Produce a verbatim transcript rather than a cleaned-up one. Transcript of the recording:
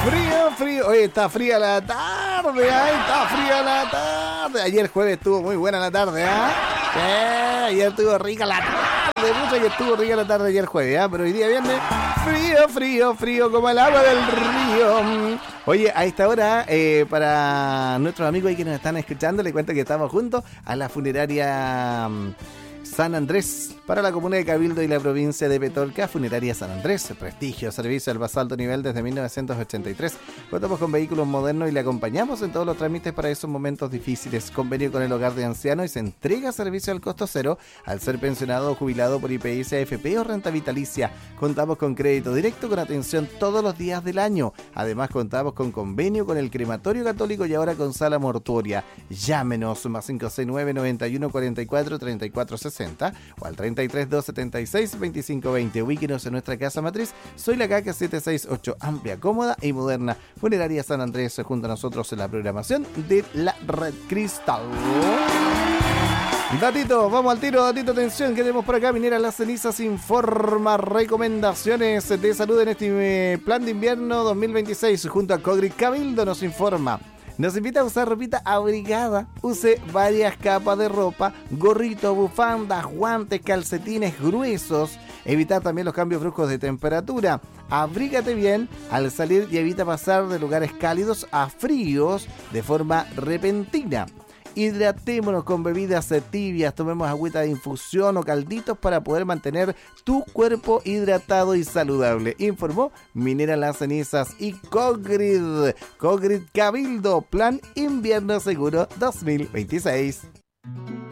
Frío, frío. Oye, está fría la tarde, ay, está fría la tarde. Ayer jueves estuvo muy buena la tarde, ¿ah? ¿eh? Sí, ayer estuvo rica la tarde. Mucho que estuvo rica la tarde ayer jueves, ¿ah? ¿eh? Pero hoy día viernes, frío, frío, frío como el agua del río. Oye, a esta hora, eh, para nuestros amigos ahí que nos están escuchando, les cuento que estamos juntos a la funeraria San Andrés, para la comuna de Cabildo y la provincia de Petorca. Funeraria San Andrés, prestigio, servicio al más alto nivel desde mil novecientos ochenta y tres. Contamos con vehículos modernos y le acompañamos en todos los trámites para esos momentos difíciles. Convenio con el hogar de ancianos y se entrega servicio al costo cero al ser pensionado o jubilado por I P S, A F P o renta vitalicia. Contamos con crédito directo con atención todos los días del año. Además contamos con convenio con el Crematorio Católico y ahora con sala mortuoria. Llámenos más cinco seis nueve, noventa y uno, cuarenta y cuatro, treinta y cuatro sesenta o al treinta y tres, doscientos setenta y seis, veinticinco veinte. Ubíquenos en nuestra casa matriz. Soy la C A C setecientos sesenta y ocho, amplia, cómoda y moderna. Funeraria San Andrés, junto a nosotros en la programación de la Red Cristal. Datito, vamos al tiro, datito, atención, que tenemos por acá. Minera Las Cenizas informa recomendaciones de salud en este plan de invierno dos mil veintiséis. Junto a Cogrit Cabildo nos informa. Nos invita a usar ropita abrigada. Use varias capas de ropa, gorrito, bufandas, guantes, calcetines gruesos. Evitar también los cambios bruscos de temperatura. Abrígate bien al salir y evita pasar de lugares cálidos a fríos de forma repentina. Hidratémonos con bebidas tibias, tomemos agüita de infusión o calditos para poder mantener tu cuerpo hidratado y saludable. Informó Minera Las Cenizas y Cogrid. Cogrid Cabildo, plan invierno seguro dos mil veintiséis.